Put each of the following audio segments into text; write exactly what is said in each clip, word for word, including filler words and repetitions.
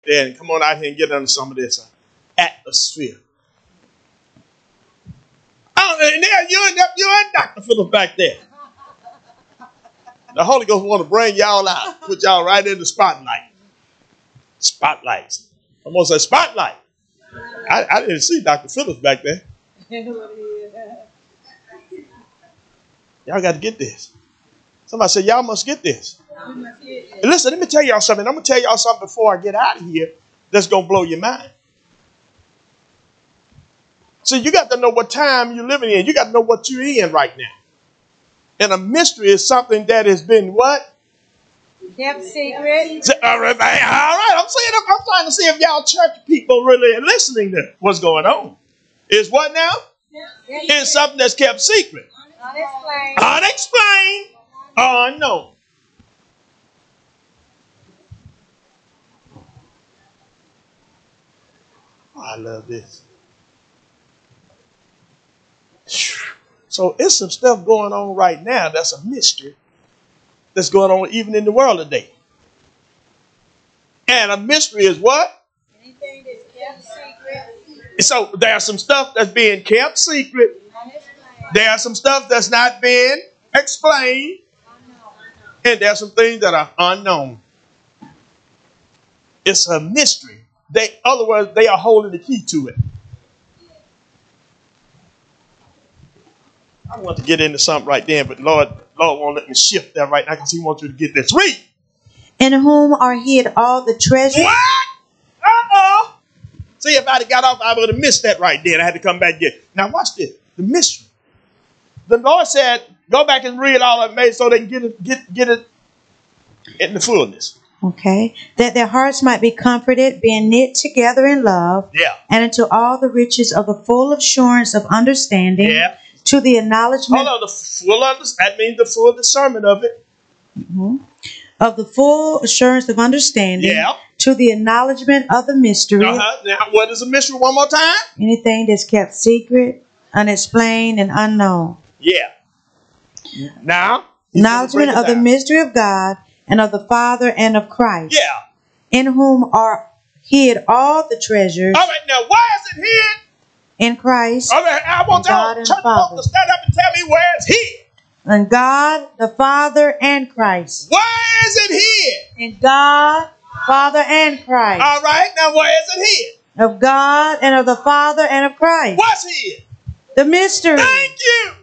there and come on out here and get under some of this uh, atmosphere. Oh, and there you and you and Doctor Phillips back there. The Holy Ghost want to bring y'all out, put y'all right in the spotlight. Spotlights. I'm gonna say spotlight. I, I didn't see Doctor Phillips back there. Y'all got to get this. Somebody said, y'all must get this. And listen, let me tell y'all something. I'm going to tell y'all something before I get out of here that's going to blow your mind. See, you got to know what time you're living in. You got to know what you're in right now. And a mystery is something that has been what? Kept secret. All right, all right. I'm saying, I'm, I'm trying to see if y'all church people really are listening to what's going on. Is what now? It's something that's kept secret. Unexplained. Unexplained. Unknown. Oh, I love this. So it's some stuff going on right now that's a mystery that's going on even in the world today. And a mystery is what? Anything that's kept secret. So there's some stuff that's being kept secret. There's some stuff that's not being explained. And there's some things that are unknown. It's a mystery. They, in other words, they are holding the key to it. I want to get into something right there, but Lord, Lord won't let me shift that right now because He wants you to get this. Read. In whom are hid all the treasures. What? Uh-oh. See, if I'd have got off, I would have missed that right there. I had to come back again. Now watch this. The mystery. The Lord said, go back and read all of it so they can get it, get, get it in the fullness. Okay. That their hearts might be comforted, being knit together in love. Yeah. And into all the riches of the full assurance of understanding. Yeah. To the acknowledgement. Hold on, the full understanding. That means the full discernment of it. Mm-hmm. Of the full assurance of understanding. Yeah. To the acknowledgement of the mystery. Uh-huh. Now, what is a mystery? One more time. Anything that's kept secret, unexplained, and unknown. Yeah. Now. Acknowledgement of the mystery of God and of the Father and of Christ. Yeah. In whom are hid all the treasures. All right. Now, why is it hid? In Christ. All right. I want y'all church folk to stand up and tell me where it's hid. In God, the Father, and Christ. Where is it hid? In God, Father, and Christ. All right. Now, where is it hid? Of God and of the Father and of Christ. What's hid? The mystery. Thank you.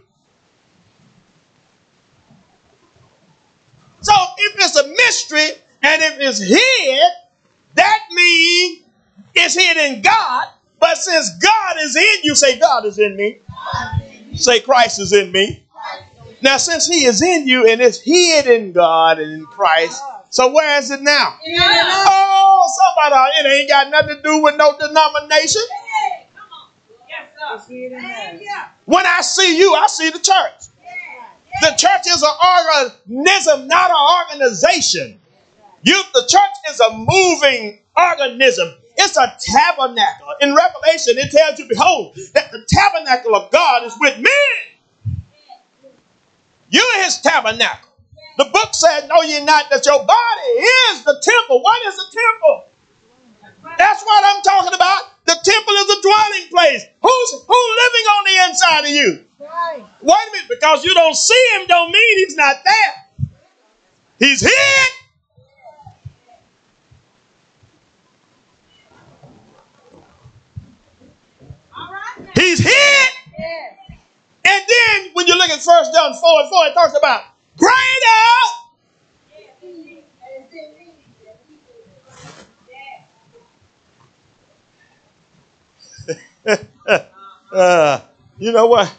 So if it's a mystery and if it's hid, that means it's hid in God. But since God is in you, say God is in me. Say Christ is in me. Now since He is in you and it's hid in God and in Christ, so where is it now? Oh, somebody, it ain't got nothing to do with no denomination. When I see you, I see the church. The church is an organism, not an organization. You, the church is a moving organism. It's a tabernacle. In Revelation, it tells you, behold, that the tabernacle of God is with men. You're His tabernacle. The book said, no, you're not, that your body is the temple. What is the temple? That's what I'm talking about. The temple is a dwelling place. Who's, who's living on the inside of you? Right. Wait a minute, because you don't see Him don't mean He's not there. He's hid. All right. He's hid. Yeah. And then when you look at First John four and four, it talks about greater. uh, you know what?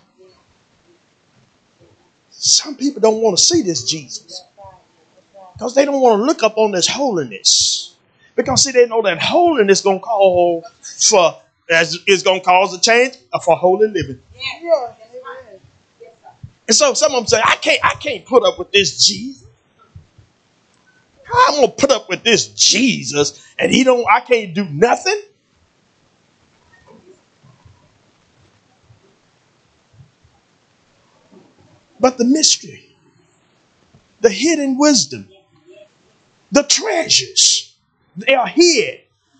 Some people don't want to see this Jesus because they don't want to look up on this holiness. Because see, they know that holiness gonna call for as is gonna cause a change for holy living. Yeah. And so some of them say, I can't, I can't put up with this Jesus. How I'm gonna put up with this Jesus and he don't, I can't do nothing. But the mystery, the hidden wisdom, the treasures, they are hid.